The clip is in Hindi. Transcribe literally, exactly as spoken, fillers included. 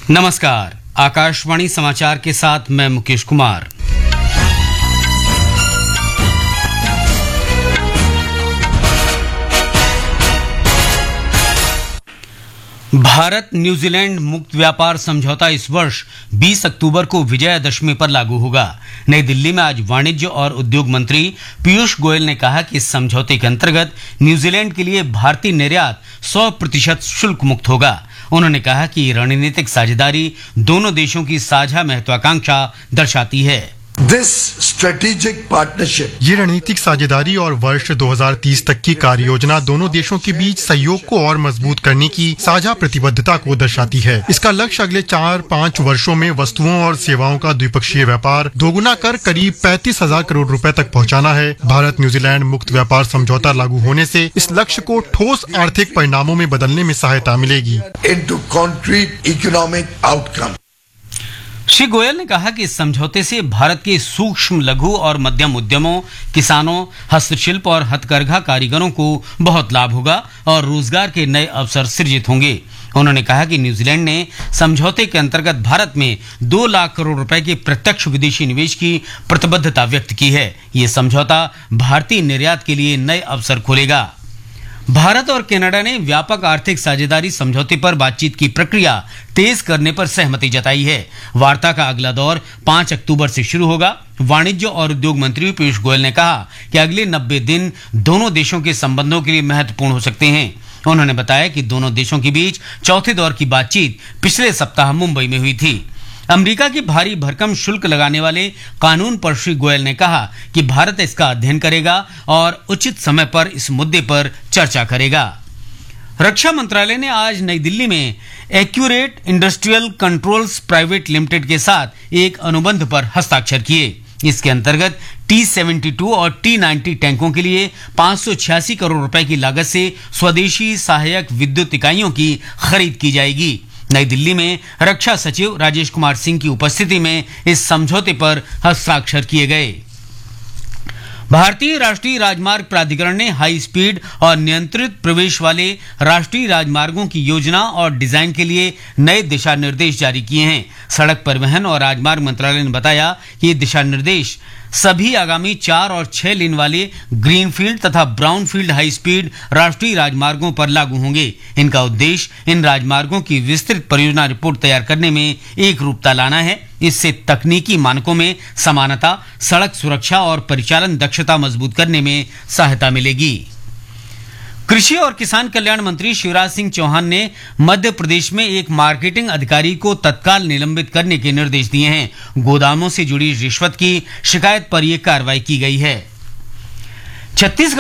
नमस्कार, आकाशवाणी समाचार के साथ मैं मुकेश कुमार। भारत न्यूजीलैंड मुक्त व्यापार समझौता इस वर्ष बीस अक्टूबर को विजयादशमी पर लागू होगा। नई दिल्ली में आज वाणिज्य और उद्योग मंत्री पीयूष गोयल ने कहा कि इस समझौते के अंतर्गत न्यूजीलैंड के लिए भारतीय निर्यात सौ प्रतिशत शुल्क मुक्त होगा। उन्होंने कहा कि रणनीतिक साझेदारी दोनों देशों की साझा महत्वाकांक्षा दर्शाती है। This strategic partnership, ये रणनीतिक साझेदारी और वर्ष दो हज़ार तीस तक की कार्य योजना दोनों देशों के बीच सहयोग को और मजबूत करने की साझा प्रतिबद्धता को दर्शाती है। इसका लक्ष्य अगले चार पाँच वर्षों में वस्तुओं और सेवाओं का द्विपक्षीय व्यापार दोगुना कर करीब पैंतीस हजार करोड़ रुपए तक पहुंचाना है। भारत न्यूजीलैंड मुक्त व्यापार समझौता लागू होने से इस लक्ष्य को ठोस आर्थिक परिणामों में बदलने में सहायता मिलेगी। into concrete economic outcome. Shri Goyal ने कहा कि इस समझौते से भारत के सूक्ष्म, लघु और मध्यम उद्यमों, किसानों, हस्तशिल्प और हथकरघा कारीगरों को बहुत लाभ होगा और रोजगार के नए अवसर सृजित होंगे। उन्होंने कहा कि न्यूजीलैंड ने समझौते के अंतर्गत भारत में दो लाख करोड़ रुपए के प्रत्यक्ष विदेशी निवेश की प्रतिबद्धता व्यक्त की है। ये समझौता भारतीय निर्यात के लिए नए अवसर खोलेगा। भारत और कनाडा ने व्यापक आर्थिक साझेदारी समझौते पर बातचीत की प्रक्रिया तेज करने पर सहमति जताई है। वार्ता का अगला दौर पाँच अक्टूबर से शुरू होगा। वाणिज्य और उद्योग मंत्री पीयूष गोयल ने कहा कि अगले नब्बे दिन दोनों देशों के संबंधों के लिए महत्वपूर्ण हो सकते हैं। उन्होंने बताया कि दोनों देशों के बीच चौथे दौर की बातचीत पिछले सप्ताह मुंबई में हुई थी। अमेरिका की भारी भरकम शुल्क लगाने वाले कानून पर श्री गोयल ने कहा कि भारत इसका अध्ययन करेगा और उचित समय पर इस मुद्दे पर चर्चा करेगा। रक्षा मंत्रालय ने आज नई दिल्ली में accurate industrial controls private limited के साथ एक अनुबंध पर हस्ताक्षर किए। इसके अंतर्गत टी बहत्तर और टी नब्बे टैंकों के लिए पाँच सौ छियासी करोड़ रुपए की लागत से स्वदेशी सहायक विद्युत इकाइयों की खरीद की जाएगी। नई दिल्ली में रक्षा सचिव राजेश कुमार सिंह की उपस्थिति में इस समझौते पर हस्ताक्षर किए गए। भारतीय राष्ट्रीय राजमार्ग प्राधिकरण ने हाई स्पीड और नियंत्रित प्रवेश वाले राष्ट्रीय राजमार्गों की योजना और डिजाइन के लिए नए दिशा निर्देश जारी किए हैं। सड़क परिवहन और राजमार्ग मंत्रालय ने बताया कि ये दिशा निर्देश सभी आगामी चार और छह लेन वाले ग्रीनफील्ड तथा ब्राउनफील्ड हाई स्पीड राष्ट्रीय राजमार्गों पर लागू होंगे। इनका उद्देश्य इन राजमार्गों की विस्तृत परियोजना रिपोर्ट तैयार करने में एक रूपता लाना है। इससे तकनीकी मानकों में समानता, सड़क सुरक्षा और परिचालन दक्षता मजबूत करने में सहायता मिलेगी। कृषि और किसान कल्याण मंत्री शिवराज सिंह चौहान ने मध्य प्रदेश में एक मार्केटिंग अधिकारी को तत्काल निलंबित करने के निर्देश दिए हैं। गोदामों से जुड़ी रिश्वत की शिकायत पर यह कार्रवाई की गई है। छत्तीसगढ़